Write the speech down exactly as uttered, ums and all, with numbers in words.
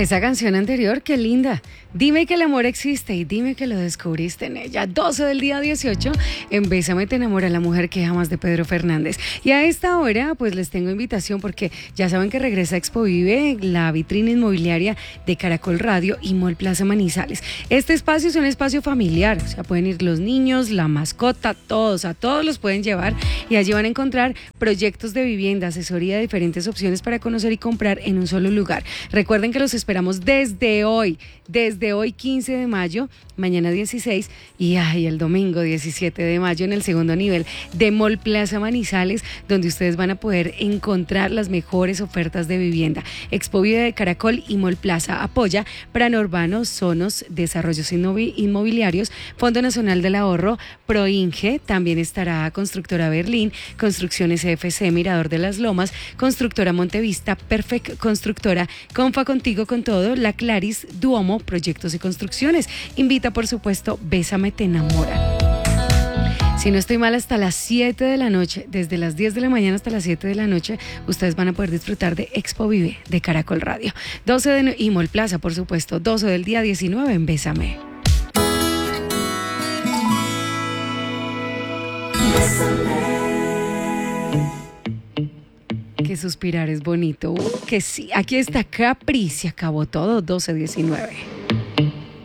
Esa canción anterior, qué linda. Dime que el amor existe y dime que lo descubriste en ella. doce del día dieciocho, en Bésame te enamora, la mujer que amas, de Pedro Fernández. Y a esta hora pues les tengo invitación porque ya saben que regresa Expo Vive, la vitrina inmobiliaria de Caracol Radio y Mall Plaza Manizales. Este espacio es un espacio familiar, o sea, pueden ir los niños, la mascota, todos, a todos los pueden llevar y allí van a encontrar proyectos de vivienda, asesoría de diferentes opciones para conocer y comprar en un solo lugar. Recuerden que los esperamos desde hoy, desde hoy quince de mayo, mañana dieciséis y ay, el domingo diecisiete de mayo en el segundo nivel de Mall Plaza Manizales, donde ustedes van a poder encontrar las mejores ofertas de vivienda. Expo Vive de Caracol y Mall Plaza apoya Plan Urbano, Sonos, Desarrollos Inmobiliarios, Fondo Nacional del Ahorro, Proinge, también estará Constructora Berlín, Construcciones C F C, Mirador de las Lomas, Constructora Montevista, Perfect Constructora, Confa Contigo con Todo, La Claris, Duomo, Proyectos y Construcciones. Invita, por supuesto, Bésame te enamora. Si no estoy mal, hasta las siete de la noche, desde las diez de la mañana hasta las siete de la noche, ustedes van a poder disfrutar de Expo Vive de Caracol Radio. doce de y Mall Plaza, por supuesto, doce del día diecinueve en Bésame. Que suspirar es bonito, uh, que sí. Aquí está Capri, se acabó todo, doce diecinueve.